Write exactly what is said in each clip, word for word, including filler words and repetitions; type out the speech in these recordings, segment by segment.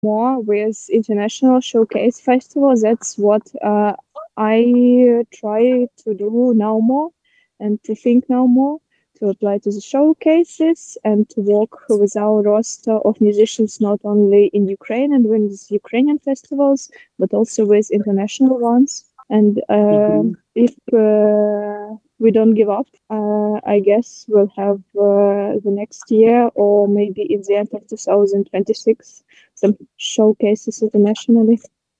more with international showcase festivals. That's what uh, I try to do now more and to think now more, to apply to the showcases and to work with our roster of musicians not only in Ukraine and with Ukrainian festivals, but also with international ones. And uh, Mhm. if uh, we don't give up, uh, I guess we'll have uh, the next year or maybe in the end of two thousand twenty-six some showcases internationally.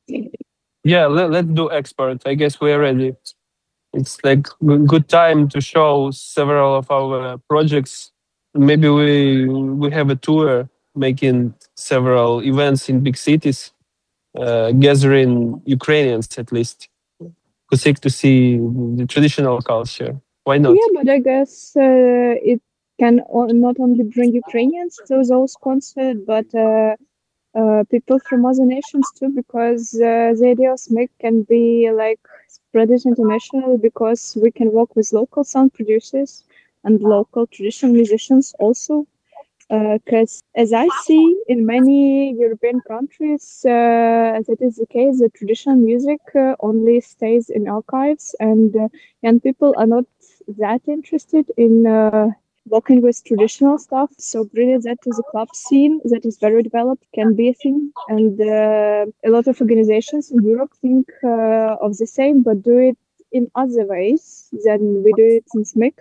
Yeah, let, let's do export. I guess we're ready. It's like g- good time to show several of our projects. Maybe we we have a tour making several events in big cities, uh, gathering Ukrainians at least, who seek to see the traditional culture. Why Yeah, not? but I guess uh, it can o- not only bring Ukrainians to those concerts, but uh, uh, people from other nations too, because uh, the idea of SMIC can be like spread it international because we can work with local sound producers and local traditional musicians also. Because as I see in many European countries, uh, that is the case. The traditional music uh, only stays in archives, and uh, young people are not that interested in uh, working with traditional stuff. So really, that is a club scene that is very developed, can be a thing, and uh, a lot of organizations in Europe think uh, of the same, but do it in other ways than we do it in SMIC.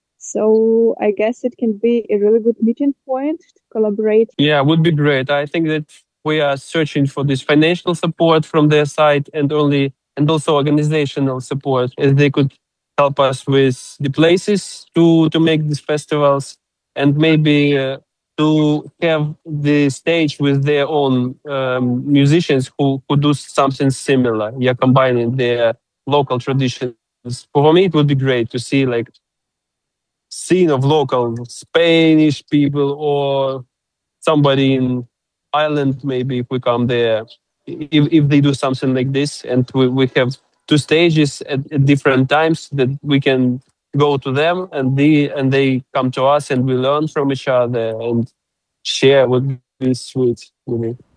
So I guess it can be a really good meeting point to collaborate. Yeah, would be great. I think that we are searching for this financial support from their side and only and also organizational support, as they could help us with the places to to make these festivals and maybe uh, to have the stage with their own um, musicians who who do something similar. Yeah, combining their local traditions. For me, it would be great to see like scene of local Spanish people or somebody in Ireland, maybe if we come there, if, if they do something like this, and we, we have two stages at, at different times that we can go to them and they and they come to us and we learn from each other and share would be sweet, you know.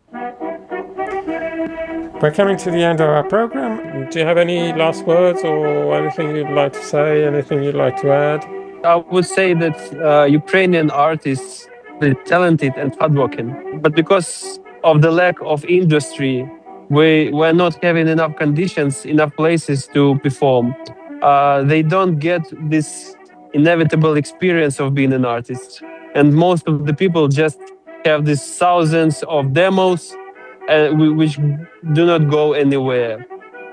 We're coming to the end of our program. Do you have any last words or anything you'd like to say? Anything you'd like to add? I would say that uh, Ukrainian artists are talented and hardworking, but because of the lack of industry, we we're not having enough conditions, enough places to perform. Uh, they don't get this inevitable experience of being an artist, and most of the people just have these thousands of demos, uh, whi- which do not go anywhere.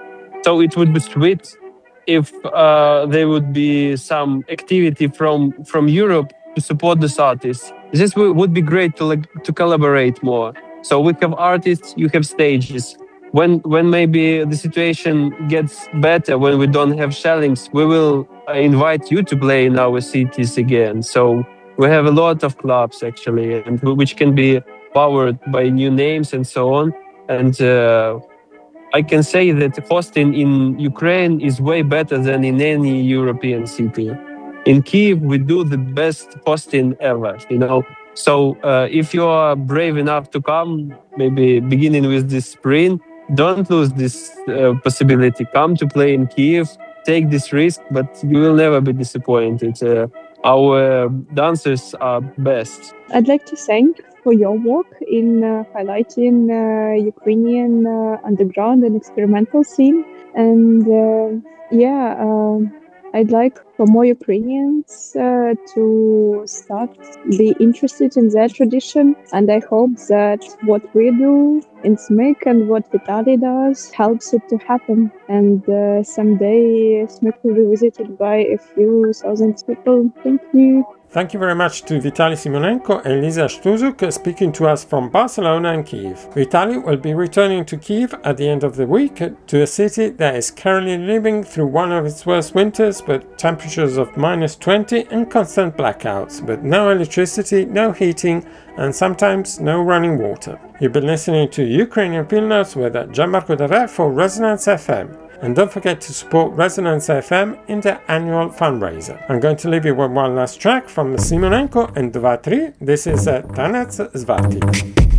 So it would be sweet if uh, there would be some activity from from Europe to support this artist. This w- would be great to like to collaborate more. So we have artists, you have stages. When when maybe the situation gets better, when we don't have shellings, we will uh, invite you to play in our cities again. So we have a lot of clubs actually, and wh- which can be powered by new names and so on. And uh, I can say that hosting in Ukraine is way better than in any European city. In Kiev, we do the best hosting ever, you know. So uh, if you are brave enough to come, maybe beginning with this spring, don't lose this uh, possibility. Come to play in Kiev, take this risk, but you will never be disappointed. Uh, our dancers are best. I'd like to thank for your work in uh, highlighting uh, Ukrainian uh, underground and experimental scene. And uh, yeah, um I'd like for more Ukrainians uh, to start be interested in their tradition. And I hope that what we do in SMIC and what Vitali does helps it to happen. And uh, someday SMIC will be visited by a few thousand people. Thank you. Thank you very much to Vitaly Simonenko and Lisa Stuzuk speaking to us from Barcelona and Kiev. Vitaly will be returning to Kiev at the end of the week, to a city that is currently living through one of its worst winters with temperatures of minus twenty and constant blackouts, but no electricity, no heating, and sometimes no running water. You've been listening to Ukrainian Field Notes with Gianmarco Dare for Resonance F M. And don't forget to support Resonance F M in their annual fundraiser. I'm going to leave you with one last track from Simonenko and Dvatri. This is uh, Tanec Zvati.